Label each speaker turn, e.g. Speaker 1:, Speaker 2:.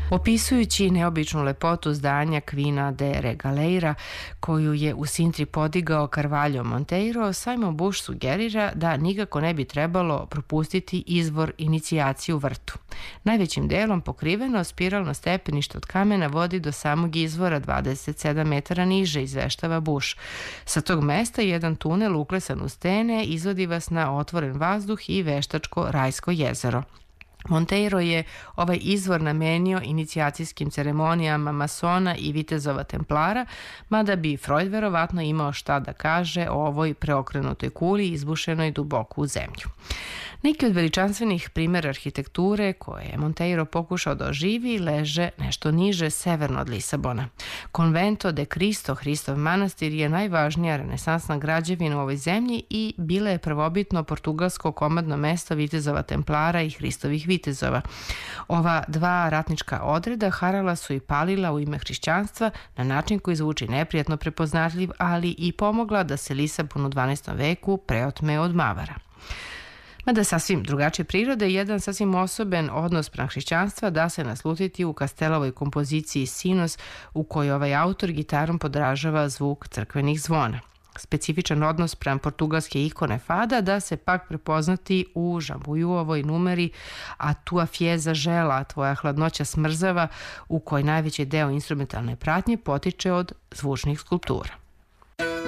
Speaker 1: Opisujući neobičnu lepotu zdanja Quina de Regaleira, koju je u Sintri podigao Carvalho Monteiro, Simon Bush sugerira da nikako ne bi trebalo propustiti izvor inicijacije u vrtu. Najvećim delom pokriveno spiralno stepenište od kamena vodi do samog izvora 27 metara niže, izveštava Bush. Sa tog mesta jedan tunel uklesan u stene izvodi vas na otvoren vazduh i veštačko rajsko jezero. Monteiro je ovaj izvor namenio inicijacijskim ceremonijama masona i vitezova templara, mada bi Freud verovatno imao šta da kaže o ovoj preokrenutoj kuli izbušenoj duboko u zemlju. Neki od veličanstvenih primjera arhitekture koje je Monteiro pokušao da oživi leže nešto niže severno od Lisabona. Convento de Cristo, Hristov manastir, je najvažnija renesansna građevina u ovoj zemlji i bila je prvobitno portugalsko komadno mesto vitezova templara i Hristovih vitezova. Ova dva ratnička odreda harala su i palila u ime hrišćanstva na način koji zvuči neprijatno prepoznatljiv, ali i pomogla da se Lisabon u 12. veku preotme od Mavara. Mada sasvim drugačije prirode, jedan sasvim osoben odnos prema hrišćanstva da se naslutiti u Kastelovoj kompoziciji Sinos, u kojoj ovaj autor gitarom podražava zvuk crkvenih zvona. Specifičan odnos prema portugalske ikone Fada da se pak prepoznati u Žambujuovoj numeri A tua fieza žela, tvoja hladnoća smrzava, u kojoj najveći deo instrumentalne pratnje potiče od zvučnih skulptura.